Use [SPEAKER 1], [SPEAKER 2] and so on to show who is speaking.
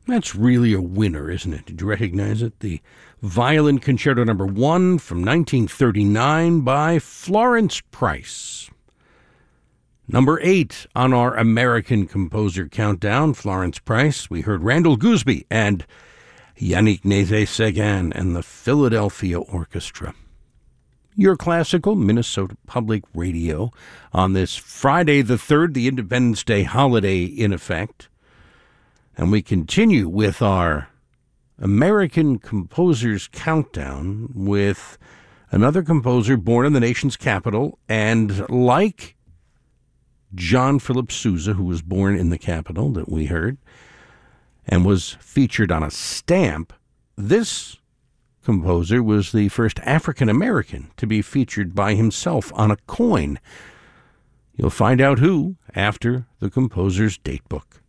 [SPEAKER 1] That's really a winner, isn't it? Did you recognize it? The Violin Concerto No. 1 from 1939 by Florence Price. Number 8 on our American Composer Countdown, Florence Price. We heard Randall Gooseby and Yannick Nézet-Séguin and the Philadelphia Orchestra. Your classical Minnesota Public Radio on this Friday the 3rd, the Independence Day holiday in effect. And we continue with our American Composers Countdown with another composer born in the nation's capital, and like John Philip Sousa, who was born in the capital that we heard, and was featured on a stamp, this composer was the first African-American to be featured by himself on a coin. You'll find out who after the composer's datebook.